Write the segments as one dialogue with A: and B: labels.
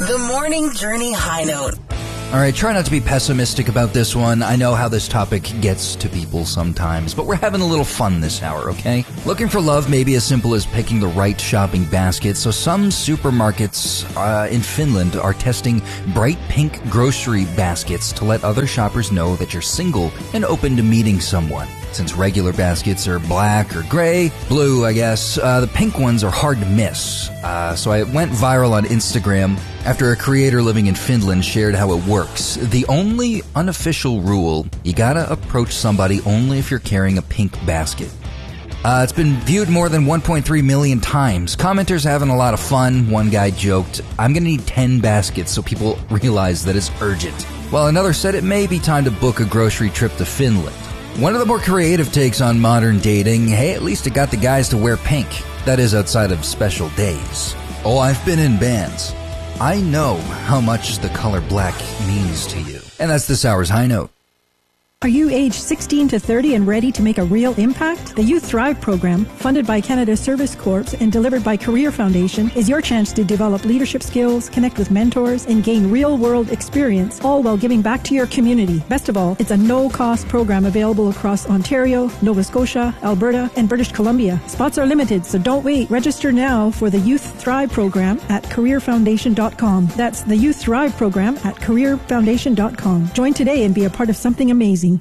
A: The Morning Journey High Note.
B: All right, try not to be pessimistic about this one. I know how this topic gets to people sometimes, but we're having a little fun this hour, okay? Looking for love may be as simple as picking the right shopping basket, so some supermarkets in Finland are testing bright pink grocery baskets to let other shoppers know that you're single and open to meeting someone. Since regular baskets are black or gray, blue, I guess, the pink ones are hard to miss. So it went viral on Instagram after a creator living in Finland shared how it works. The only unofficial rule, you gotta approach somebody only if you're carrying a pink basket. It's been viewed more than 1.3 million times. Commenters having a lot of fun. One guy joked, "I'm gonna need 10 baskets so people realize that it's urgent." While another said it may be time to book a grocery trip to Finland. One of the more creative takes on modern dating, hey, at least it got the guys to wear pink. That is outside of special days. Oh, I've been in bands. I know how much the color black means to you. And that's this hour's High Note.
C: Are you age 16 to 30 and ready to make a real impact? The Youth Thrive program, funded by Canada Service Corps and delivered by Career Foundation, is your chance to develop leadership skills, connect with mentors, and gain real-world experience, all while giving back to your community. Best of all, it's a no-cost program available across Ontario, Nova Scotia, Alberta, and British Columbia. Spots are limited, so don't wait. Register now for the Youth Thrive program at careerfoundation.com. That's the Youth Thrive program at careerfoundation.com. Join today and be a part of something amazing.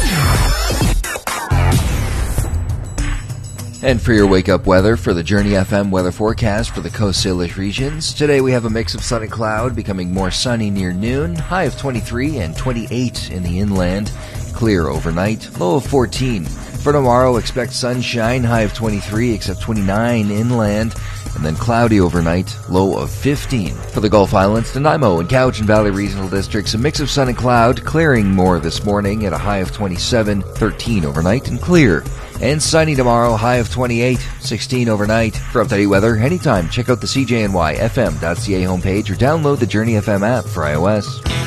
B: And for your wake-up weather for the Journey FM weather forecast for the Coast Salish regions, today we have a mix of sun and cloud, becoming more sunny near noon, high of 23 and 28 in the inland, clear overnight, low of 14. For tomorrow, expect sunshine, high of 23, except 29 inland, and then cloudy overnight, low of 15. For the Gulf Islands, Nanaimo and Cowichan Valley regional districts, a mix of sun and cloud, clearing more this morning at a high of 27, 13 overnight, and clear. And sunny tomorrow, high of 28, 16 overnight. For up-to-date weather, anytime, check out the CJNYFM.ca homepage or download the Journey FM app for iOS.